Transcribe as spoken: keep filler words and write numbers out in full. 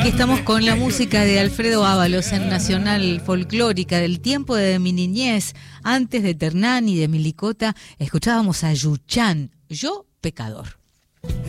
Aquí estamos con la música de Alfredo Ábalos en Nacional Folclórica del tiempo de mi niñez. Antes de Ternán y de Milicota, escuchábamos a Yuchán, Yo Pecador.